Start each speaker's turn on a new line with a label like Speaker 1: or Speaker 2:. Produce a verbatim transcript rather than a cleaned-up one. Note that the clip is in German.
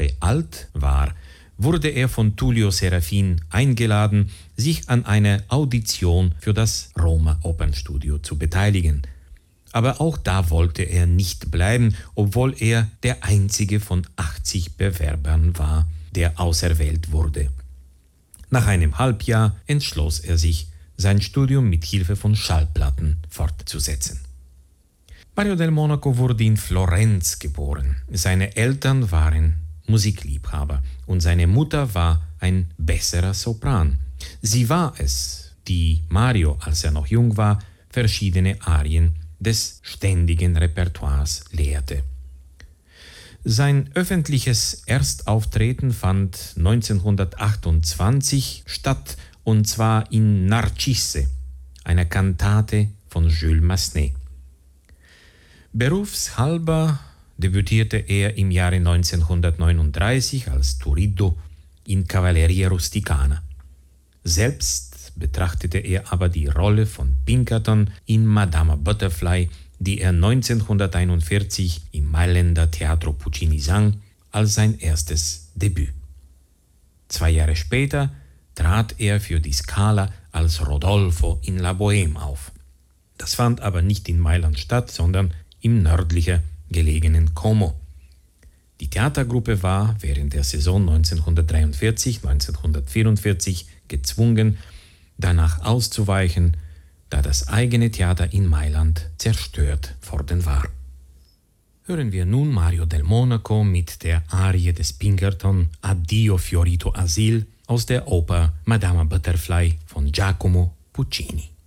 Speaker 1: Jahre alt war, wurde er von Tullio Serafin eingeladen, sich an einer Audition für das Roma Opernstudio zu beteiligen. Aber auch da wollte er nicht bleiben, obwohl er der einzige von achtzig Bewerbern war, der auserwählt wurde. Nach einem Halbjahr entschloss er sich, sein Studium mit Hilfe von Schallplatten fortzusetzen. Mario del Monaco wurde in Florenz geboren. Seine Eltern waren Musikliebhaber und seine Mutter war ein besserer Sopran. Sie war es, die Mario, als er noch jung war, verschiedene Arien des ständigen Repertoires lehrte. Sein öffentliches Erstauftreten fand neunzehnhundertachtundzwanzig statt, und zwar in Narcisse, einer Kantate von Jules Massenet. Berufshalber debütierte er im Jahre neunzehnhundertneununddreißig als Turiddu in Cavalleria Rusticana. Selbst betrachtete er aber die Rolle von Pinkerton in Madama Butterfly, die er neunzehnhunderteinundvierzig im Mailänder Teatro Puccini sang, als sein erstes Debüt. Zwei Jahre später trat er für die Scala als Rodolfo in La Bohème auf. Das fand aber nicht in Mailand statt, sondern im nördlicher gelegenen Como. Die Theatergruppe war während der Saison neunzehnhundertdreiundvierzig neunzehnhundertvierundvierzig gezwungen, danach auszuweichen, da das eigene Theater in Mailand zerstört worden war. Hören wir nun Mario del Monaco mit der Arie des Pinkerton Addio Fiorito Asil aus der Oper Madama Butterfly von Giacomo Puccini.